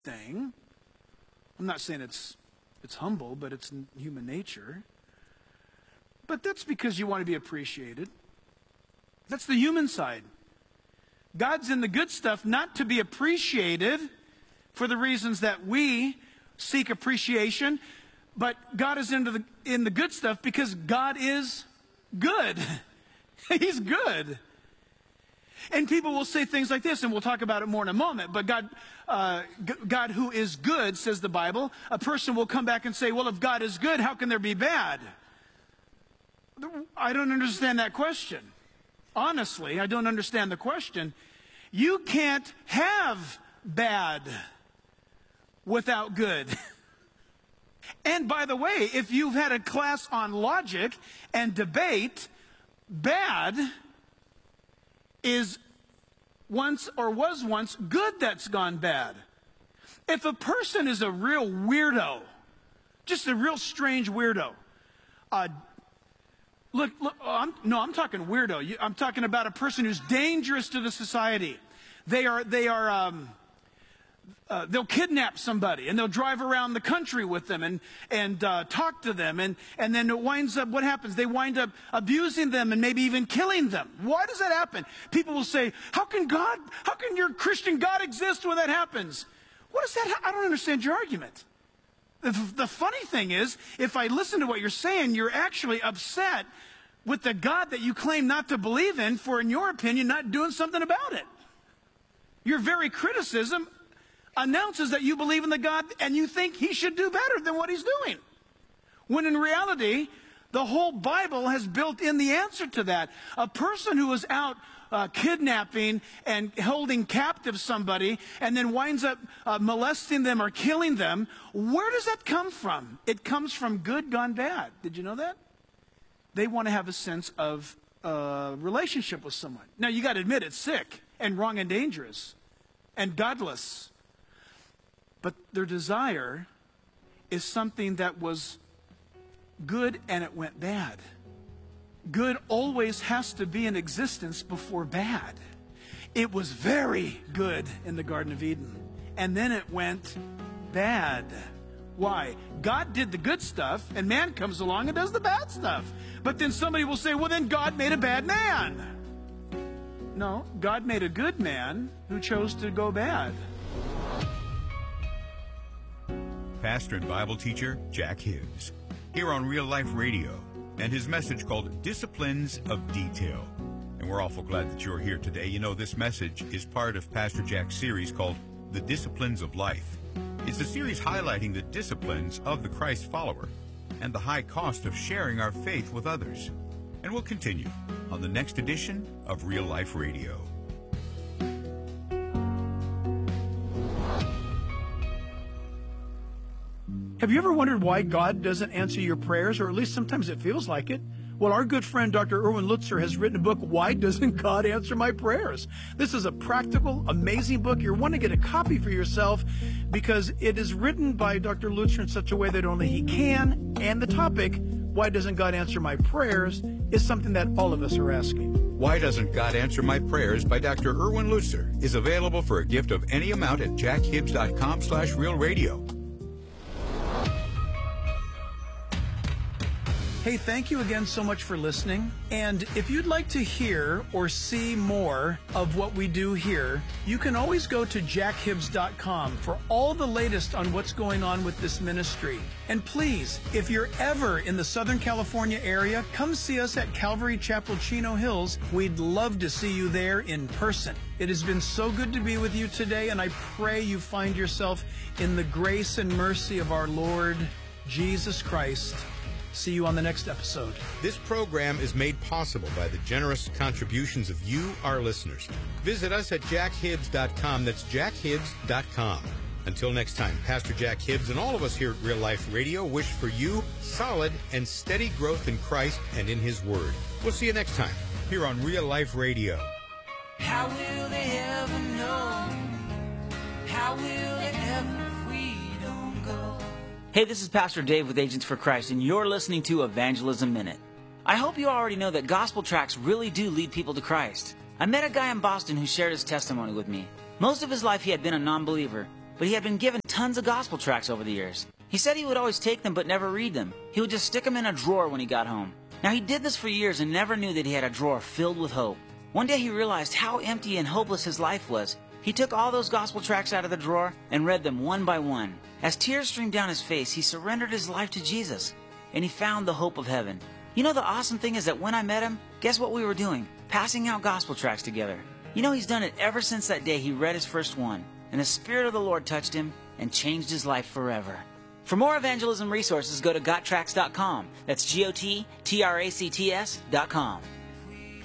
thing. I'm not saying it's humble, but it's human nature. But that's because you want to be appreciated. That's the human side. God's in the good stuff not to be appreciated for the reasons that we seek appreciation, but God is in the good stuff because God is good. He's good. And people will say things like this, and we'll talk about it more in a moment, but God who is good, says the Bible, a person will come back and say, well, if God is good, how can there be bad? I don't understand that question. Honestly, I don't understand the question. You can't have bad without good. And by the way, if you've had a class on logic and debate, bad is once or was once good that's gone bad. If a person is a real weirdo, just a real strange weirdo, I'm talking weirdo. I'm talking about a person who's dangerous to the society. They'll kidnap somebody and they'll drive around the country with them and talk to them. And then it winds up, what happens? They wind up abusing them and maybe even killing them. Why does that happen? People will say, how can your Christian God exist when that happens? What is that? I don't understand your argument. The funny thing is, if I listen to what you're saying, you're actually upset with the God that you claim not to believe in for, in your opinion, not doing something about it. Your very criticism announces that you believe in the God and you think he should do better than what he's doing. When in reality, the whole Bible has built in the answer to that. A person who is out kidnapping and holding captive somebody and then winds up molesting them or killing them, where does that come from? It comes from good gone bad. Did you know that? They want to have a sense of relationship with someone. Now, you got to admit it's sick and wrong and dangerous and godless. But their desire is something that was good and it went bad. Good always has to be in existence before bad. It was very good in the Garden of Eden. And then it went bad. Why? God did the good stuff and man comes along and does the bad stuff. But then somebody will say, well, then God made a bad man. No, God made a good man who chose to go bad. Pastor and Bible teacher Jack Hibbs, here on Real Life Radio, and his message called Disciplines of Detail. And we're awful glad that you're here today. You know, this message is part of Pastor Jack's series called The Disciplines of Life. It's a series highlighting the disciplines of the Christ follower and the high cost of sharing our faith with others. And we'll continue on the next edition of Real Life Radio. Have you ever wondered why God doesn't answer your prayers, or at least sometimes it feels like it? Well, our good friend Dr. Erwin Lutzer has written a book, Why Doesn't God Answer My Prayers? This is a practical, amazing book. You'll want to get a copy for yourself because it is written by Dr. Lutzer in such a way that only he can. And the topic, Why Doesn't God Answer My Prayers, is something that all of us are asking. Why Doesn't God Answer My Prayers by Dr. Erwin Lutzer is available for a gift of any amount at jackhibbs.com/realradio. Hey, thank you again so much for listening. And if you'd like to hear or see more of what we do here, you can always go to jackhibbs.com for all the latest on what's going on with this ministry. And please, if you're ever in the Southern California area, come see us at Calvary Chapel, Chino Hills. We'd love to see you there in person. It has been so good to be with you today, and I pray you find yourself in the grace and mercy of our Lord Jesus Christ. See you on the next episode. This program is made possible by the generous contributions of you, our listeners. Visit us at jackhibbs.com. That's jackhibbs.com. Until next time, Pastor Jack Hibbs and all of us here at Real Life Radio wish for you solid and steady growth in Christ and in His Word. We'll see you next time here on Real Life Radio. How will they ever know? How will they ever if we don't go? Hey, this is Pastor Dave with Agents for Christ, and you're listening to Evangelism Minute. I hope you already know that gospel tracts really do lead people to Christ. I met a guy in Boston who shared his testimony with me. Most of his life he had been a non-believer, but he had been given tons of gospel tracts over the years. He said he would always take them but never read them. He would just stick them in a drawer when he got home. Now, he did this for years and never knew that he had a drawer filled with hope. One day he realized how empty and hopeless his life was. He took all those gospel tracts out of the drawer and read them one by one. As tears streamed down his face, he surrendered his life to Jesus, and he found the hope of heaven. You know, the awesome thing is that when I met him, guess what we were doing? Passing out gospel tracts together. You know, he's done it ever since that day he read his first one, and the Spirit of the Lord touched him and changed his life forever. For more evangelism resources, go to gottracts.com. That's GOTTRACTS.com.